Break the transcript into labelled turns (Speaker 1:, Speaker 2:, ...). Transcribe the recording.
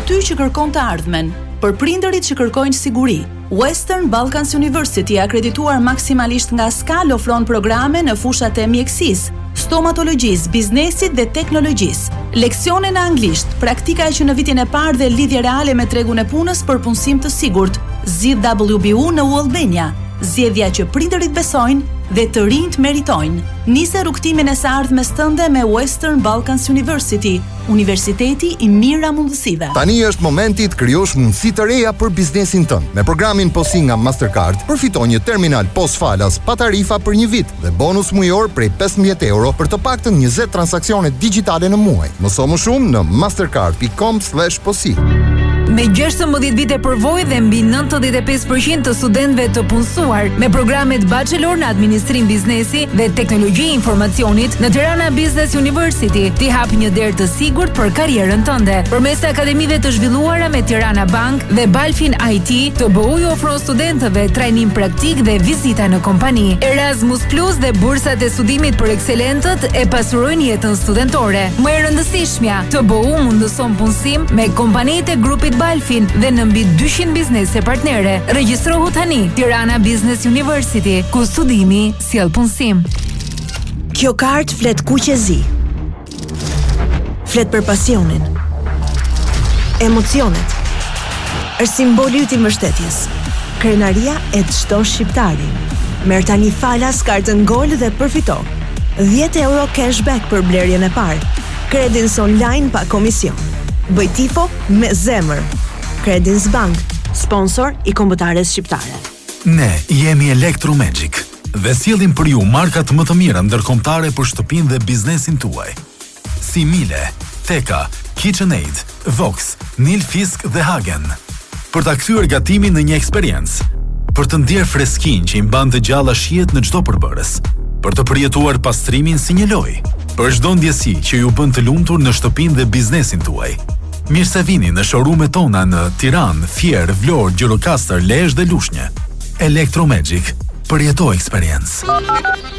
Speaker 1: ty që kërkon të ardhmen, për prindërit që kërkojnë siguri. Western Balkans University, akredituar maksimalisht nga SKAL, ofron programe në fushat e mjekësisë, stomatologjisë, biznesit dhe teknologjisë. Leksione në anglisht, praktika që në vitin e parë dhe lidhje reale me tregun e punës për punësim të sigurt. Zgjidh WBU në Albania, zgjedhja që prindërit besojnë dhe të rinjt meritojnë. Nise rrugtimin e së ardhmes tënde me Western Balkans University, universiteti i mira mundësive.
Speaker 2: Tani është momenti të krijosh mundësi të reja për biznesin tënd. Me programin POSI nga Mastercard, përfiton një terminal POS falas pa tarifa për një vit dhe bonus mujor prej 15 euro për të paktën 20 transaksione digjitale në muaj. Mëso më shumë në mastercard.com/posi.
Speaker 3: Me 16 vite përvojë dhe mbi 95% të studentëve të punësuar me programet bachelor në administrim biznesi dhe teknologji informacionit në Tirana Business University, ti hap një derë të sigurt për karrierën tënde. Përmes akademive të zhvilluara me Tirana Bank dhe Balfin IT, TBU ju ofron studentëve trajnim praktik dhe vizita në kompani. Erasmus Plus dhe bursat e studimit për ekselentët e pasurojnë jetën studentore. Më e rëndësishmja, TBU mundëson punësim me kompanitë e grupit Balfin dhe në mbi 200 biznese partnere. Regjistrohu tani. Tirana Business University, ku studimi sjell punësim.
Speaker 4: Kjo kartë flet kuqezi. Flet për pasionin, emocionet. Është simboli yt i mbështetjes. Krenaria e çdo shqiptari. Merr tani falas kartën Gol dhe përfito 10 euro cashback për blerjen e parë. Kredins online pa komision. Bëj tifo me zemër. Credins Bank, sponsor i kombëtares shqiptare.
Speaker 5: Ne jemi Electromagic dhe sjellim për ju markat më të mira ndërkombëtare për shtëpinë dhe biznesin tuaj. Si Miele, Teka, KitchenAid, Vox, Nilfisk dhe Hagen. Për ta kthyer gatimin në një eksperiencë, për të ndjerë freskinë që i mban të gjalla shijet në çdo përbërës, për të përjetuar pastrimin si një lojë, për çdo ndjesi që ju bën të lumtur në shtëpinë dhe biznesin tuaj. Mirë se vini në showroom-et tona në Tiranë, Fier, Vlorë, Gjirokastër, Lezhë dhe Lushnjë. Electromagic, përjeto experience.